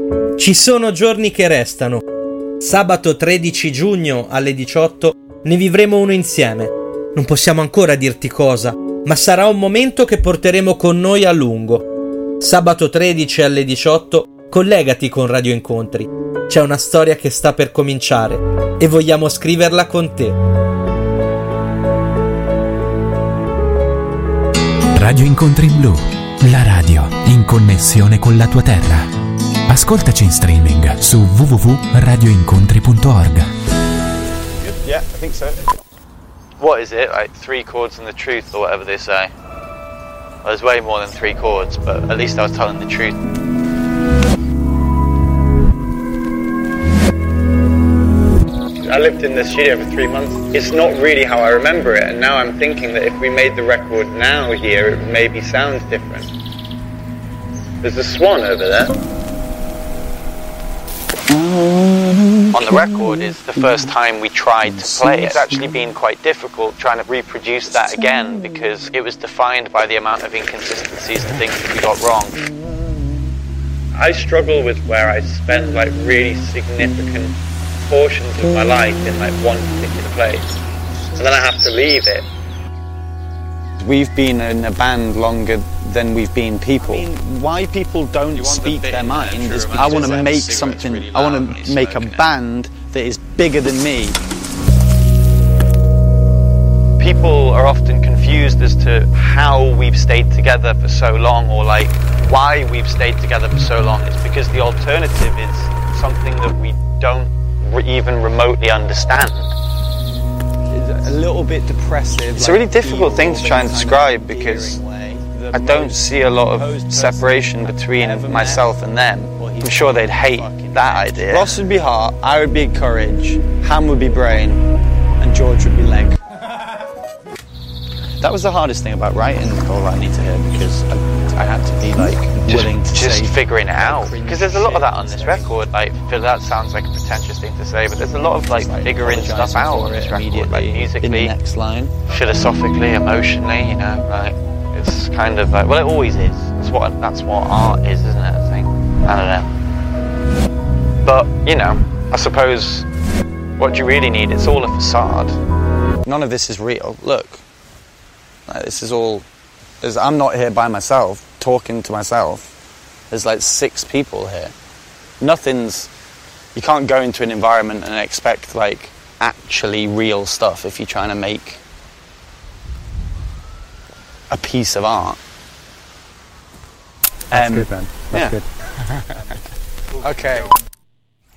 Ci sono giorni che restano. Sabato 13 giugno alle 18 ne vivremo uno insieme. Non possiamo ancora dirti cosa, ma sarà un momento che porteremo con noi a lungo. Sabato 13 alle 18 collegati con Radio Incontri. C'è una storia che sta per cominciare e vogliamo scriverla con te. Radio Incontri Blu, la radio in connessione con la tua terra. Ascoltaci in streaming su www.radioincontri.org. Yeah, I think so. What is it? Like 3 chords and the truth, or whatever they say? Well, there's way more than 3 chords, but at least I was telling the truth. I lived in the studio for 3 months. It's not really how I remember it, and now I'm thinking that if we made the record now here, it maybe sounds different. There's a swan over there. On the record is the first time we tried to play. It's actually been quite difficult trying to reproduce that again because it was defined by the amount of inconsistencies and things that we got wrong. I struggle with where I spend like really significant portions of my life in like one particular place, and then I have to leave it. We've been in a band longer than we've been people. I mean, why people don't speak their mind is because I want to make something, really I want to make a band that is bigger than me. People are often confused as to how we've stayed together for so long, or like why we've stayed together for so long. It's because the alternative is something that we don't even remotely understand. A little bit depressive. It's a really difficult thing to try and describe because I don't see a lot of separation between myself and them. I'm sure they'd hate that idea. Ross would be heart, I would be courage, Ham would be brain, and George would be leg. That was the hardest thing about writing All I Need to Hear, because I had to be like willing to just figuring it out. Because there's a lot of that on this record. Like, that sounds like a pretentious thing to say, but there's a lot of like figuring stuff out on this record, like musically, in the next line, philosophically, emotionally. You know, like it's kind of like, well, it always is. That's what art is, isn't it? I think. I don't know. But you know, I suppose what do you really need? It's all a facade. None of this is real. Look. This is all. I'm not here by myself, talking to myself. There's like 6 people here. You can't go into an environment and expect like actually real stuff if you're trying to make a piece of art. That's good, man. That's good. Okay.